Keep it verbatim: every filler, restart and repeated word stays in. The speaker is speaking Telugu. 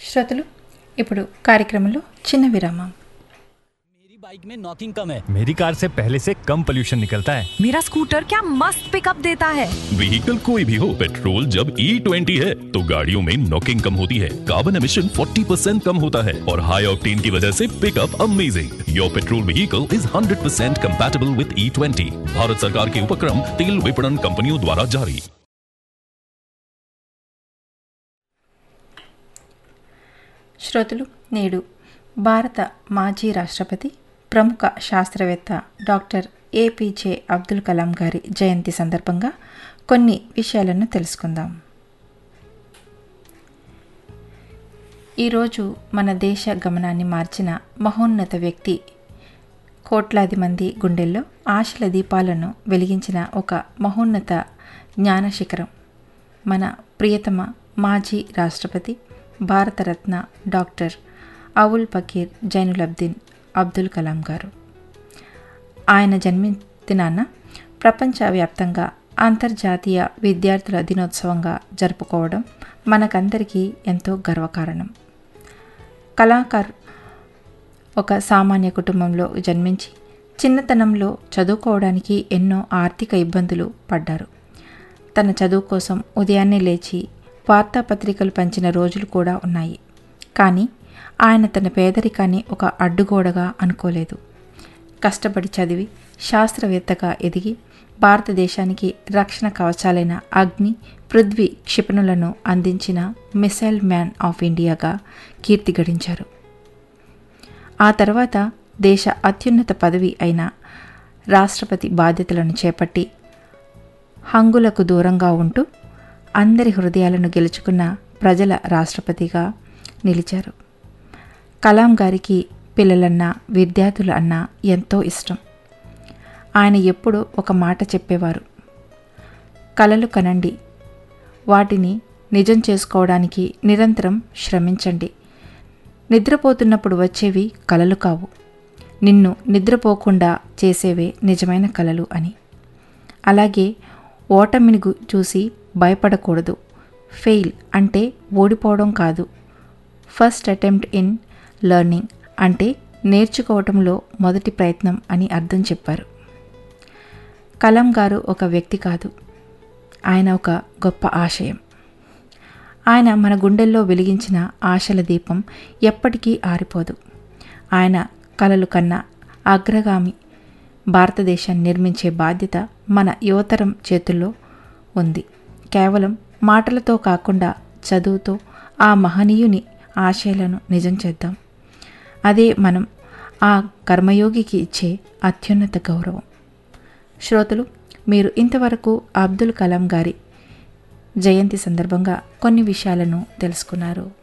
శ్రోతలు ఇప్పుడు కార్యక్రమంలో చిన్న విరామం. मेरी बाइक में नॉकिंग कम है. मेरी कार से पहले से कम पोल्यूशन निकलता है. मेरा स्कूटर क्या मस्त पिकअप देता है. व्हीकल कोई भी हो, पेट्रोल जब ई ट्वेंटी है तो गाड़ियों में नॉकिंग कम होती है, कार्बन एमिशन चालीस परसेंट कम होता है और हाई ऑक्टेन की वजह से pickup amazing. Your petrol vehicle is hundred percent compatible with E twenty. Bharat सरकार के उपक्रम तेल विपणन कंपनियों द्वारा जारी. శ్రోతలు, నేడు భారత మాజీ రాష్ట్రపతి, ప్రముఖ శాస్త్రవేత్త డాక్టర్ ఏపీజే అబ్దుల్ కలాం గారి జయంతి సందర్భంగా కొన్ని విషయాలను తెలుసుకుందాం. ఈరోజు మన దేశ గమనాన్ని మార్చిన మహోన్నత వ్యక్తి, కోట్లాది మంది గుండెల్లో ఆశల దీపాలను వెలిగించిన ఒక మహోన్నత జ్ఞాన శిఖరం, మన ప్రియతమ మాజీ రాష్ట్రపతి, భారతరత్న డాక్టర్ అవుల్ పకీర్ జైనులబ్దీన్ అబ్దుల్ కలాం గారు. ఆయన జన్మదినాన ప్రపంచవ్యాప్తంగా అంతర్జాతీయ విద్యార్థుల దినోత్సవంగా జరుపుకోవడం మనకందరికీ ఎంతో గర్వకారణం. కళాకార్ ఒక సామాన్య కుటుంబంలో జన్మించి చిన్నతనంలో చదువుకోవడానికి ఎన్నో ఆర్థిక ఇబ్బందులు పడ్డారు. తన చదువు కోసం ఉదయాన్నే లేచి వార్తాపత్రికలు పంచిన రోజులు కూడా ఉన్నాయి. కానీ ఆయన తన పేదరికాన్ని ఒక అడ్డుగోడగా అనుకోలేదు. కష్టపడి చదివి శాస్త్రవేత్తగా ఎదిగి భారతదేశానికి రక్షణ కవచాలైన అగ్ని, పృథ్వీ క్షిపణులను అందించిన మిసైల్ మ్యాన్ ఆఫ్ ఇండియాగా కీర్తి గడించారు. ఆ తర్వాత దేశ అత్యున్నత పదవి అయిన రాష్ట్రపతి బాధ్యతలను చేపట్టి హంగులకు దూరంగా ఉంటూ అందరి హృదయాలను గెలుచుకున్న ప్రజల రాష్ట్రపతిగా నిలిచారు. కలాం గారికి పిల్లలన్నా విద్యార్థులు అన్నా ఎంతో ఇష్టం. ఆయన ఎప్పుడూ ఒక మాట చెప్పేవారు: కలలు కనండి, వాటిని నిజం చేసుకోవడానికి నిరంతరం శ్రమించండి. నిద్రపోతున్నప్పుడు వచ్చేవి కలలు కావు, నిన్ను నిద్రపోకుండా చేసేవే నిజమైన కలలు అని. అలాగే ఓటమిని చూసి భయపడకూడదు. ఫెయిల్ అంటే ఓడిపోవడం కాదు, ఫస్ట్ అటెంప్ట్ ఇన్ లెర్నింగ్ అంటే నేర్చుకోవటంలో మొదటి ప్రయత్నం అని అర్థం చెప్పారు. కలాం గారు ఒక వ్యక్తి కాదు, ఆయన ఒక గొప్ప ఆశయం. ఆయన మన గుండెల్లో వెలిగించిన ఆశల దీపం ఎప్పటికీ ఆరిపోదు. ఆయన కలలు కన్నా అగ్రగామి భారతదేశాన్ని నిర్మించే బాధ్యత మన యువతరం చేతుల్లో ఉంది. కేవలం మాటలతో కాకుండా చదువుతో ఆ మహనీయుని ఆశయాలను నిజం చేద్దాం. అదే మనం ఆ కర్మయోగికి ఇచ్చే అత్యున్నత గౌరవం. శ్రోతలు, మీరు ఇంతవరకు అబ్దుల్ కలాం గారి జయంతి సందర్భంగా కొన్ని విషయాలను తెలుసుకున్నారు.